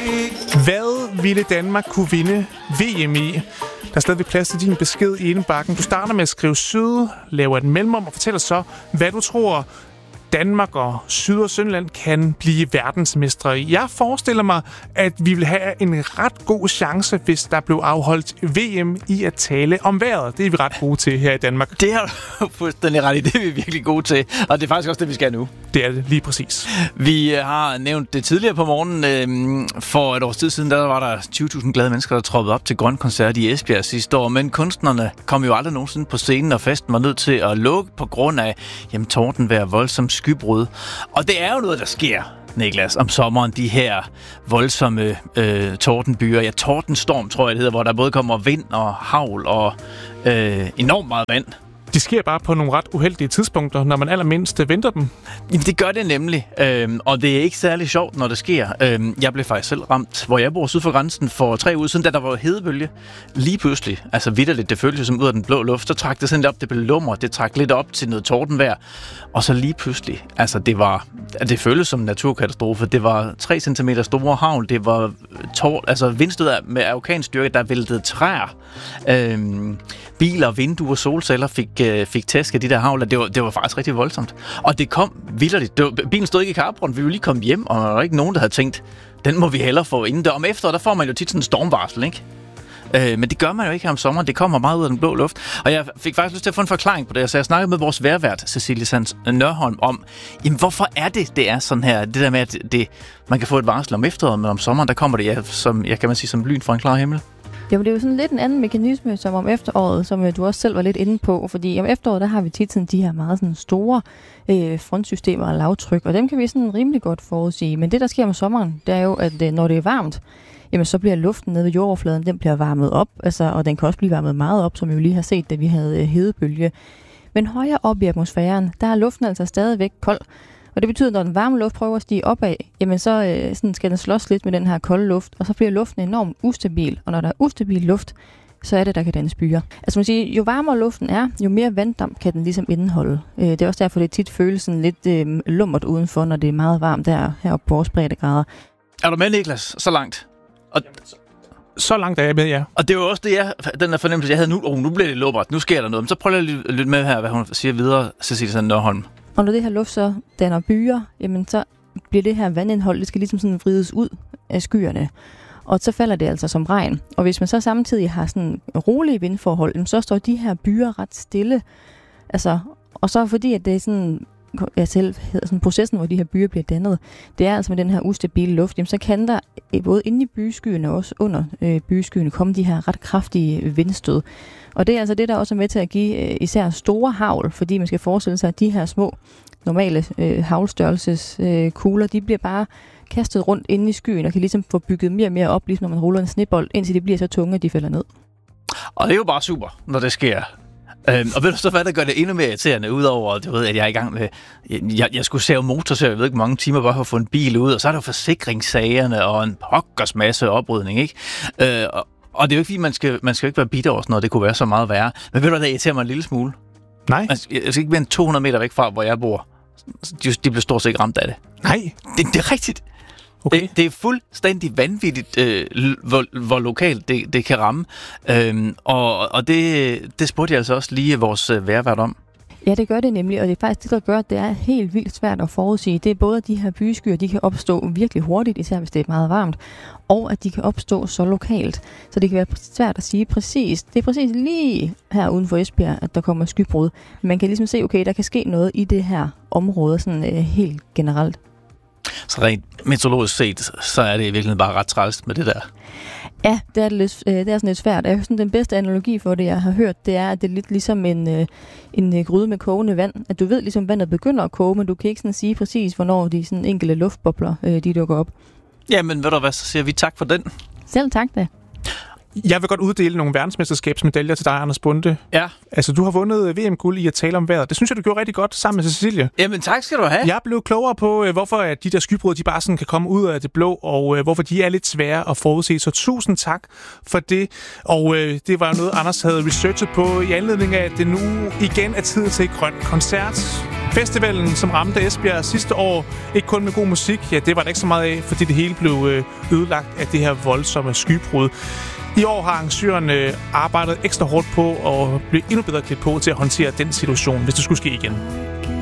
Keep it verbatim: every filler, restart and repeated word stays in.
Hvad ville Danmark kunne vinde V M i? Der er stadig plads til din besked i indbakken. Du starter med at skrive syd, laver et mellemrum og fortæller så, hvad du tror, Danmark og Syd- og Sønderjylland kan blive verdensmestre i. Jeg forestiller mig, at vi vil have en ret god chance, hvis der blev afholdt V M i at tale om vejret. Det er vi ret gode til her i Danmark. Det har du fuldstændig ret i. Det er vi virkelig gode til. Og det er faktisk også det, vi skal nu. Det er det, lige præcis. Vi har nævnt det tidligere på morgenen. For et års tid siden, der var der tyve tusind glade mennesker, der troppede op til Grøn Koncert i Esbjerg sidste år. Men kunstnerne kom jo aldrig nogensinde på scenen, og festen var nødt til at lukke på grund af jamen, tordenvejr, voldsom skybrud. Og det er jo noget, der sker, Niklas, om sommeren, de her voldsomme øh, tordenbyer. Ja, tordenstorm, tror jeg det hedder, hvor der både kommer vind og hagl og øh, enormt meget vand. De sker bare på nogle ret uheldige tidspunkter, når man allermindst venter dem. Jamen, det gør det nemlig, øhm, og det er ikke særlig sjovt, når det sker. Øhm, jeg blev faktisk selv ramt, hvor jeg bor syd for grænsen for tre uger siden, da der var hedebølge. Lige pludselig, altså vitterligt, det føltes som ud af den blå luft, så trak det sådan lidt op, det blev lummer, det trak lidt op til noget tordenvejr. Og så lige pludselig, altså det var, det føltes som en naturkatastrofe. Det var tre centimeter store hagl, det var tår, altså vindstød med orkanstyrke, der væltede træer. Øhm, biler, vinduer, solceller fik fik tæsk af de der hagler. Det var, det var faktisk rigtig voldsomt. Og det kom vitterligt. Det var, bilen stod ikke i carporten. Vi ville lige komme hjem, og der var ikke nogen, der havde tænkt, den må vi hellere få inden der. Om efteråret, der får man jo tit sådan en stormvarsel, ikke? Øh, men det gør man jo ikke her om sommeren. Det kommer meget ud af den blå luft. Og jeg fik faktisk lyst til at få en forklaring på det. Så jeg snakkede med vores vejrvært, Cecilie Sands Nørholm, om, jamen, hvorfor er det, det er sådan her? Det der med, at det, man kan få et varsel om efteråret, men om sommeren, der kommer det, ja, som, jeg kan man sige, som lyn fra en klar himmel. Jamen, det er jo sådan lidt en anden mekanisme, som om efteråret, som du også selv var lidt inde på, fordi om efteråret, der har vi tit sådan de her meget sådan store øh, frontsystemer og lavtryk, og dem kan vi sådan rimelig godt forudsige. Men det, der sker om sommeren, det er jo, at øh, når det er varmt, jamen så bliver luften nede ved jordoverfladen, den bliver varmet op, altså, og den kan også blive varmet meget op, som vi jo lige har set, da vi havde øh, hedebølge. Men højere op i atmosfæren, der er luften altså stadigvæk kold. Og det betyder, at når den varme luft prøver at stige opad, jamen så øh, sådan skal den slås lidt med den her kolde luft, og så bliver luften enormt ustabil. Og når der er ustabil luft, så er det, der kan dannes byer. Altså man siger, jo varmere luften er, jo mere vanddamp kan den ligesom indeholde. Øh, det er også derfor, det tit føles sådan lidt øh, lummert udenfor, når det er meget varmt der heroppe på vores breddegrader. Er du med, Niklas, så langt? Og så langt er jeg med, ja. Og det var også det, jeg, den der fornemmelse, jeg havde nu. Oh, nu bliver det lummert, nu sker der noget. Men så prøver jeg at lytte med her, hvad hun siger videre, Cecilie Sands Nørholm. Og når det her luft så danner byer, jamen så bliver det her vandindhold, det skal ligesom sådan vrides ud af skyerne. Og så falder det altså som regn. Og hvis man så samtidig har sådan rolige vindforhold, så står de her byer ret stille. Altså, og så fordi, at det er sådan, jeg selv hedder sådan processen, hvor de her byer bliver dannet, det er altså med den her ustabile luft, jamen så kan der både inde i byskyerne og også under øh, byskyerne komme de her ret kraftige vindstød. Og det er altså det, der også er med til at give øh, især store hagl, fordi man skal forestille sig, at de her små, normale øh, havlstørrelses øh, kugler, de bliver bare kastet rundt inde i skyen og kan ligesom få bygget mere og mere op, ligesom når man ruller en snebold, indtil de bliver så tunge, at de falder ned. Og det er jo bare super, når det sker. Øhm, og ved du så, hvad der gør det endnu mere irriterende, udover du ved, at jeg er i gang med, jeg, jeg skulle save motor, jeg ved ikke, mange timer bare for at få en bil ud, og så er der jo forsikringssagerne og en pokkers masse oprydning, ikke? Øh, og, og det er jo ikke fordi, man skal, man skal jo ikke være bitter over sådan noget, det kunne være så meget værre. Men ved du, det irriterer mig en lille smule. Nej. Altså, jeg skal ikke mere end to hundrede meter væk fra, hvor jeg bor. De, de bliver stort set ikke ramt af det. Nej. Det, det er rigtigt. Okay. Det, det er fuldstændig vanvittigt, øh, hvor, hvor lokalt det, det kan ramme. Øhm, og og det, det spurgte jeg altså også lige vores øh, vejrvært om. Ja, det gør det nemlig, og det er faktisk det, der gør, at det er helt vildt svært at forudsige. Det er både, at de her byskyer, de kan opstå virkelig hurtigt, især hvis det er meget varmt, og at de kan opstå så lokalt. Så det kan være svært at sige præcis. Det er præcis lige her uden for Esbjerg, at der kommer skybrud. Man kan ligesom se, okay, der kan ske noget i det her område, sådan øh, helt generelt. Så rent meteorologisk set, så er det i virkeligheden bare ret træls med det der. Ja, det er, det lidt, det er sådan lidt svært. Jeg synes, den bedste analogi for det, jeg har hørt, det er, at det er lidt ligesom en, en gryde med kogende vand. At du ved ligesom, vandet begynder at koge, men du kan ikke sådan sige præcis, hvornår de sådan enkelte luftbobler, de dukker op. Jamen, ved du hvad, så siger vi tak for den. Selv tak da. Jeg vil godt uddele nogle verdensmesterskabsmedaljer til dig, Anders Bonde. Ja. Altså, du har vundet V M-guld i at tale om vejret. Det synes jeg, du gjorde rigtig godt sammen med Cecilie. Jamen, tak skal du have. Jeg blev klogere på, hvorfor de der skybrud, de bare sådan kan komme ud af det blå, og hvorfor de er lidt svære at forudse. Så tusind tak for det. Og øh, det var noget, Anders havde researchet på i anledning af, at det nu igen er tid til Grøn Koncert. Festivalen, som ramte Esbjerg sidste år, ikke kun med god musik, ja, det var der ikke så meget af, fordi det hele blev ødelagt af det her voldsomme skybrud. I år har arrangøren arbejdet ekstra hårdt på at blive endnu bedre klædt på til at håndtere den situation, hvis det skulle ske igen.